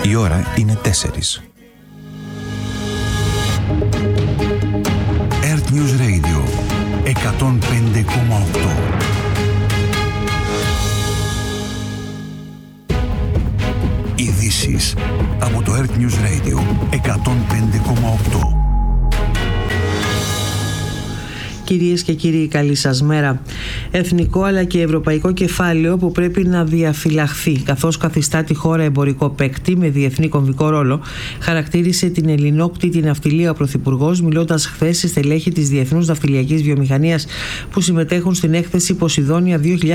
Η ώρα είναι 4. Earth News Radio 105,8. Ειδήσεις από το Earth News Radio 105,8. Κυρίες και κύριοι, καλή σας μέρα. Εθνικό αλλά και ευρωπαϊκό κεφάλαιο που πρέπει να διαφυλαχθεί, καθώς καθιστά τη χώρα εμπορικό παίκτη με διεθνή κομβικό ρόλο, χαρακτήρισε την ελληνόκτητη ναυτιλία ο Πρωθυπουργός, μιλώντας χθες στη στελέχη της Διεθνούς Ναυτιλιακής Βιομηχανίας που συμμετέχουν στην έκθεση Ποσειδόνια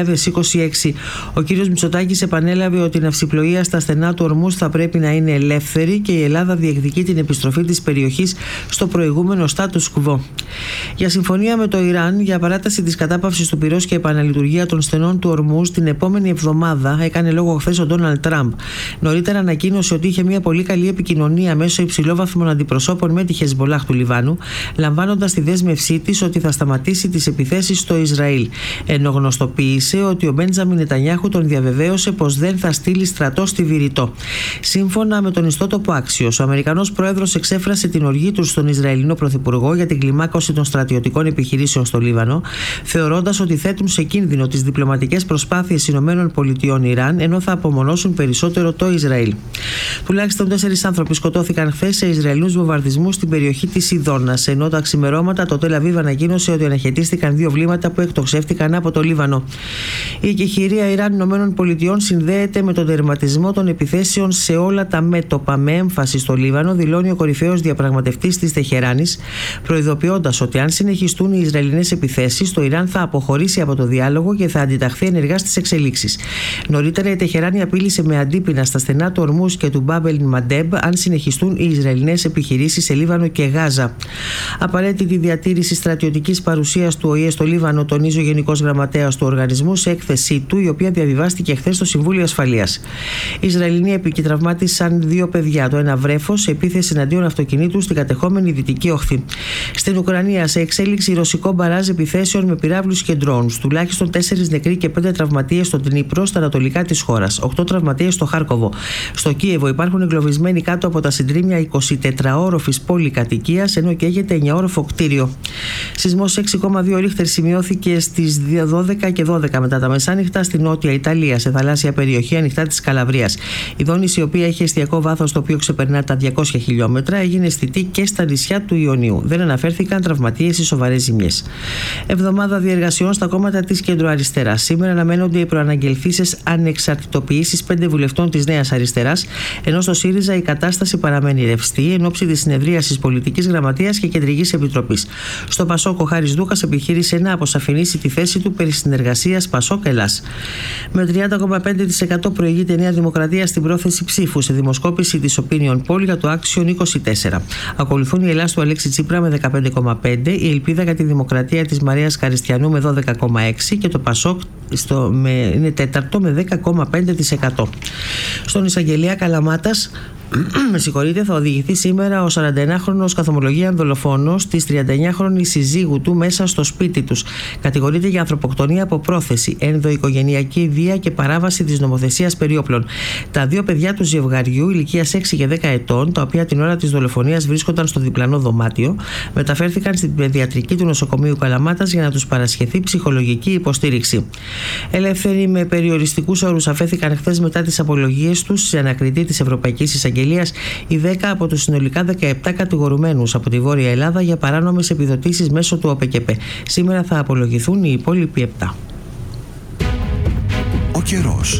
2026. Ο κ. Μητσοτάκης επανέλαβε ότι η ναυσιπλοεία στα στενά του Ορμούζ θα πρέπει να είναι ελεύθερη και η Ελλάδα διεκδικεί την επιστροφή της περιοχής στο προηγούμενο status quo. Για συμφωνία με το Ιράν για παράταση της κατάπαυσης του πυρός και επαναλειτουργία των στενών του Ορμούζ την επόμενη εβδομάδα έκανε λόγο χθες ο Ντόναλντ Τραμπ. Νωρίτερα ανακοίνωσε ότι είχε μια πολύ καλή επικοινωνία μέσω υψηλόβαθμων αντιπροσώπων με τη Χεσμπολάχ του Λιβάνου, λαμβάνοντας τη δέσμευσή της ότι θα σταματήσει τις επιθέσεις στο Ισραήλ. Ενώ γνωστοποίησε ότι ο Μπέντζαμιν Νετανιάχου τον διαβεβαίωσε πως δεν θα στείλει στρατό στη Βηρητό. Σύμφωνα με τον ιστότοπο Άξιος, ο Αμερικανός πρόεδρος εξέφρασε την οργή του στον Ισραηλινό πρωθυπουργό για την κλιμάκωση των στρατιωτικών επιχειρήσεων στο Λίβανο, θεωρώντας ότι θέτουν σε κίνδυνο τις διπλωματικές προσπάθειες ΗΠΑ-Ιράν, ενώ θα απομονώσουν περισσότερο το Ισραήλ. Τουλάχιστον 4 άνθρωποι σκοτώθηκαν χθες σε Ισραηλινούς βομβαρδισμούς στην περιοχή της Σιδώνας, ενώ τα ξημερώματα το Τελ Αβίβ ανακοίνωσε ότι αναχαιτίστηκαν 2 βλήματα που εκτοξεύτηκαν από το Λίβανο. Η εκεχηρία Ιράν-ΗΠΑ συνδέεται με τον τερματισμό των επιθέσεων σε όλα τα μέτωπα, με έμφαση στο Λίβανο, δηλώνει ο κορυφαίος διαπραγματευτής της Τεχεράνης, προειδοποιώντας ότι αν συνεχιστούν οι Ισραηλινές επιθέσεις, το Ιράν θα αποχωρήσει από το διάλογο και θα αντιταχθεί ενεργά στις εξελίξεις. Νωρίτερα, η Τεχεράνη απείλησε με αντίπεινα στα στενά του Ορμούζ και του Μπάμπελ Μαντέμπ αν συνεχιστούν οι Ισραηλινές επιχειρήσεις σε Λίβανο και Γάζα. Απαραίτητη διατήρηση στρατιωτικής παρουσίας του ΟΗΕ στο Λίβανο, τονίζει ο Γενικός Γραμματέας του οργανισμού σε έκθεσή του, η οποία διαβιβάστηκε χθες στο Συμβούλιο Ασφαλείας. Οι Ισραηλινοί επικυτραυμάτισαν 2 παιδιά, το ένα βρέφος, σε επίθεση εναντίον αυτοκινήτου στην κατεχόμενη Δυτική Όχθη. Στην Ουκρανία, σε εξέλιξη ρωσικό μπαράζ επιθέσεων με πυράβλους και drones. Τουλάχιστον 4 νεκροί και 5 τραυματίες στον Δνήπρο, στα ανατολικά της χώρας. 8 τραυματίες στο Χάρκοβο. Στο Κίεβο υπάρχουν εγκλωβισμένοι κάτω από τα συντρίμμια 24όροφης πολυκατοικίας, ενώ καίγεται 9όροφο κτίριο. Σεισμός 6,2 ρίχτερ σημειώθηκε στις 12 και 12 μετά τα μεσάνυχτα στη νότια Ιταλία, σε θαλάσσια περιοχή ανοιχτά της Καλαβρίας. Η δόνηση, η οποία έχει εστιακό βάθος το οποίο ξεπερνά τα 200 χιλιόμετρα, έγινε αισθητή και στα νησιά του Ιωνίου. Δεν αναφέρθηκαν τραυματίες ή σοβαρές ζημιές. Εβδομάδα διεργασιών στα κόμματα της κεντροαριστεράς. Σήμερα αναμένονται οι προαναγγελθήσεις ανεξαρτητοποιήσεις 5 βουλευτών της Νέας Αριστεράς, ενώ στο ΣΥΡΙΖΑ η κατάσταση παραμένει ρευστή εν ώψη της συνεδρίασης Πολιτικής Γραμματείας και Κεντρικής Επιτροπής. Στο Πασόκ, ο Χάρης Δούκας επιχείρησε να αποσαφηνίσει τη θέση του περί συνεργασίας Πασόκ-Ελλάς. Με 30,5% προηγείται η Νέα Δημοκρατία στην πρόθεση ψήφου σε δημοσκόπηση της Opinion Poll για το Action 24. Ακολουθούν η Ελλάς του Αλέξη Τσίπρα με 15,5%, η Ελπίδα για τη Δημοκρατία της Μαρίας Καριστιανού με 12,6% και το Πασόκ είναι τέταρτο με 10,5%. Στον εισαγγελέα Καλαμάτας θα οδηγηθεί σήμερα ο 41χρονος καθομολογίαν δολοφόνος της 39χρονης συζύγου του μέσα στο σπίτι τους. Κατηγορείται για ανθρωποκτονία από πρόθεση, ενδοοικογενειακή βία και παράβαση της νομοθεσίας περί όπλων. Τα 2 παιδιά του ζευγαριού ηλικίας 6 και 10 ετών, τα οποία την ώρα της δολοφονίας βρίσκονταν στο διπλανό δωμάτιο, μεταφέρθηκαν στην παιδιατρική του νοσοκομείου Καλαμάτας για να τους παρασχεθεί ψυχολογική υποστήριξη. Ελεύθεροι με περιοριστικούς όρους αφέθηκαν χθες μετά τις απολογίες τους σε ανακριτή της Ευρωπαϊκής Εισαγγελίας οι 10 από τους συνολικά 17 κατηγορουμένους από τη Βόρεια Ελλάδα για παράνομες επιδοτήσεις μέσω του ΟΠΕΚΕΠΕ. Σήμερα θα απολογηθούν οι υπόλοιποι 7. Ο καιρός.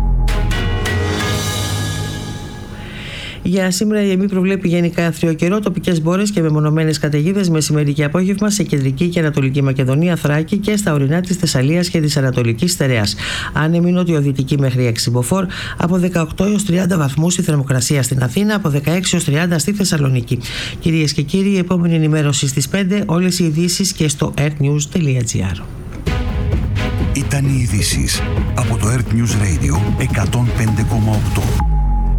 Για σήμερα η ΕΜΗ προβλέπει γενικά άθριο καιρό, τοπικές μπόρες και μεμονωμένες καταιγίδες μεσημέρι και απόγευμα σε κεντρική και ανατολική Μακεδονία, Θράκη και στα ορεινά της Θεσσαλίας και της Ανατολικής Στερεάς. Άνεμη νοτιοδυτική μέχρι 6 μποφόρ, από 18 έως 30 βαθμούς η θερμοκρασία στην Αθήνα, από 16 έως 30 στη Θεσσαλονίκη. Κυρίες και κύριοι, η επόμενη ενημέρωση στις 5, όλες οι ειδήσεις και στο earthnews.gr. Ήταν οι ειδήσεις από το Earth News Radio 105,8.